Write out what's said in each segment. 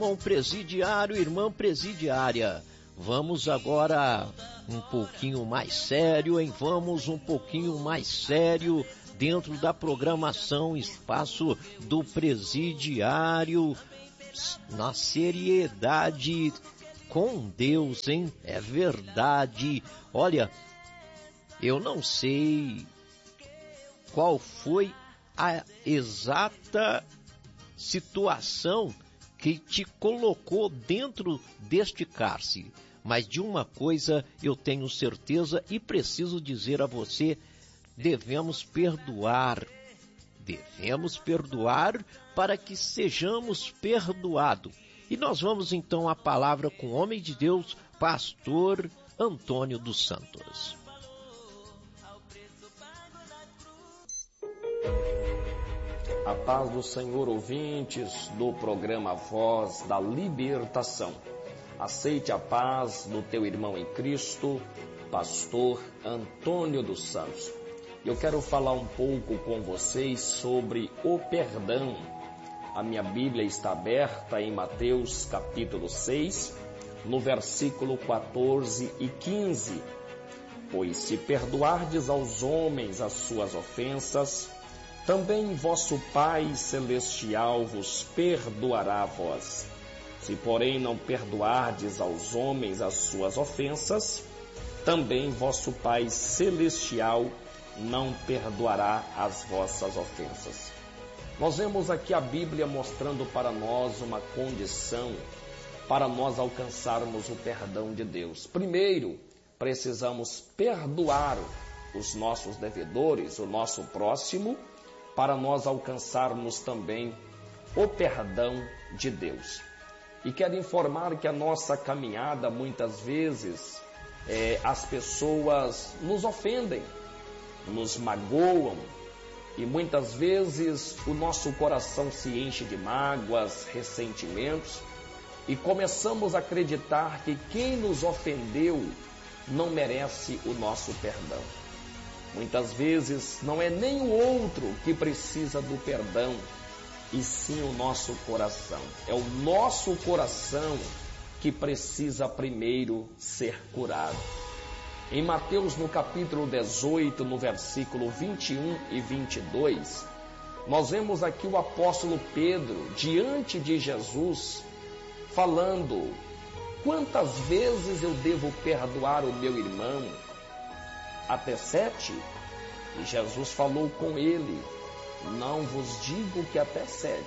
Irmão presidiário, irmã presidiária, vamos agora um pouquinho mais sério, hein? Vamos um pouquinho mais sério dentro da programação Espaço do Presidiário, na seriedade com Deus, hein? É verdade. Olha, eu não sei qual foi a exata situação que te colocou dentro deste cárcere, mas de uma coisa eu tenho certeza e preciso dizer a você: devemos perdoar para que sejamos perdoados. E nós vamos então à palavra com o homem de Deus, pastor Antônio dos Santos. A paz do Senhor, ouvintes do programa Voz da Libertação. Aceite a paz do teu irmão em Cristo, pastor Antônio dos Santos. Eu quero falar um pouco com vocês sobre o perdão. A minha Bíblia está aberta em Mateus capítulo 6, no versículo 14 e 15. Pois se perdoardes aos homens as suas ofensas, também vosso Pai Celestial vos perdoará a vós. Se, porém, não perdoardes aos homens as suas ofensas, também vosso Pai Celestial não perdoará as vossas ofensas. Nós vemos aqui a Bíblia mostrando para nós uma condição para nós alcançarmos o perdão de Deus. Primeiro, precisamos perdoar os nossos devedores, o nosso próximo, para nós alcançarmos também o perdão de Deus. E quero informar que a nossa caminhada, muitas vezes, as pessoas nos ofendem, nos magoam, e muitas vezes o nosso coração se enche de mágoas, ressentimentos, e começamos a acreditar que quem nos ofendeu não merece o nosso perdão. Muitas vezes não é nem o outro que precisa do perdão, e sim o nosso coração. É o nosso coração que precisa primeiro ser curado. Em Mateus, no capítulo 18, no versículo 21 e 22, nós vemos aqui o apóstolo Pedro, diante de Jesus, falando: quantas vezes eu devo perdoar o meu irmão? Até 7? E Jesus falou com ele: não vos digo que até 7,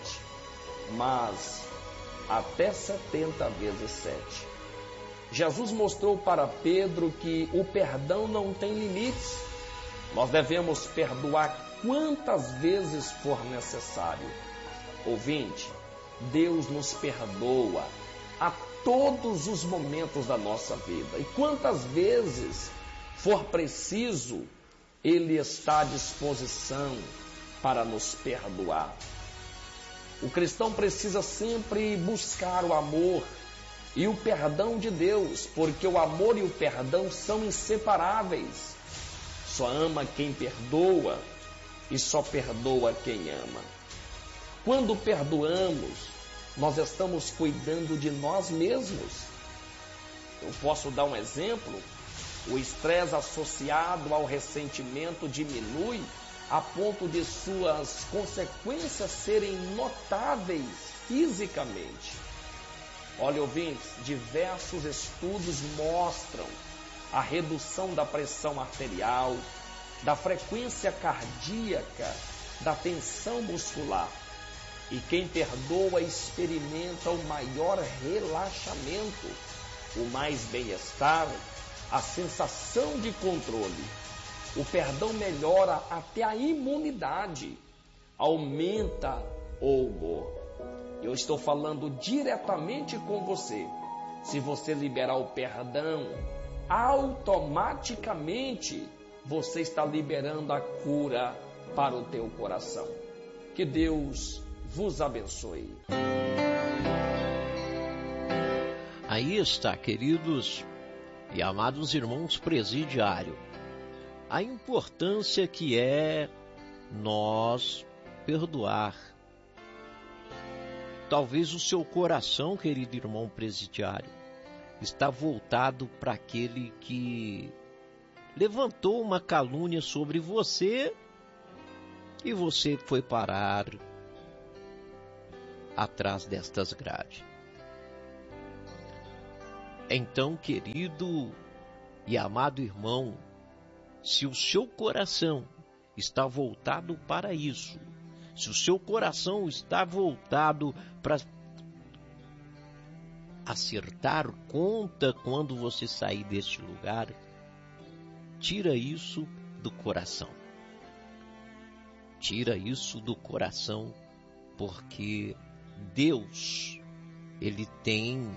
mas até 70 vezes 7. Jesus mostrou para Pedro que o perdão não tem limites. Nós devemos perdoar quantas vezes for necessário. Ouvinte, Deus nos perdoa a todos os momentos da nossa vida. E quantas vezes for preciso, Ele está à disposição para nos perdoar. O cristão precisa sempre buscar o amor e o perdão de Deus, porque o amor e o perdão são inseparáveis. Só ama quem perdoa e só perdoa quem ama. Quando perdoamos, nós estamos cuidando de nós mesmos. Eu posso dar um exemplo. O estresse associado ao ressentimento diminui a ponto de suas consequências serem notáveis fisicamente. Olha, ouvintes, diversos estudos mostram a redução da pressão arterial, da frequência cardíaca, da tensão muscular. E quem perdoa experimenta o maior relaxamento, o mais bem-estar, a sensação de controle. O perdão melhora até a imunidade, aumenta o humor. Eu estou falando diretamente com você. Se você liberar o perdão, automaticamente você está liberando a cura para o teu coração. Que Deus vos abençoe. Aí está, queridos e amados irmãos presidiário, a importância que é nós perdoar. Talvez o seu coração, querido irmão presidiário, está voltado para aquele que levantou uma calúnia sobre você e você foi parar atrás destas grades. Então, querido e amado irmão, se o seu coração está voltado para isso, se o seu coração está voltado para acertar conta quando você sair deste lugar, tira isso do coração. Tira isso do coração, porque Deus, Ele tem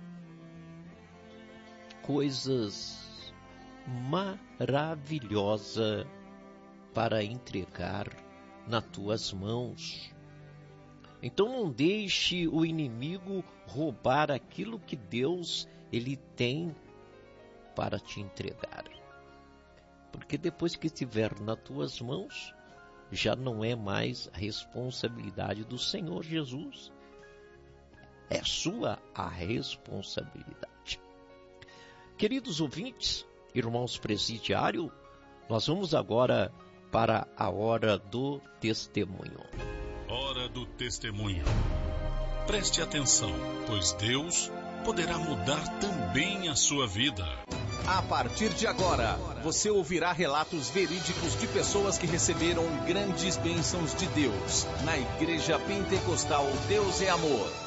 coisas maravilhosas para entregar nas tuas mãos. Então não deixe o inimigo roubar aquilo que Deus ele tem para te entregar. Porque depois que estiver nas tuas mãos, já não é mais a responsabilidade do Senhor Jesus. É sua a responsabilidade. Queridos ouvintes, irmãos presidiários, nós vamos agora para a hora do testemunho. Hora do testemunho. Preste atenção, pois Deus poderá mudar também a sua vida. A partir de agora, você ouvirá relatos verídicos de pessoas que receberam grandes bênçãos de Deus na Igreja Pentecostal Deus é Amor.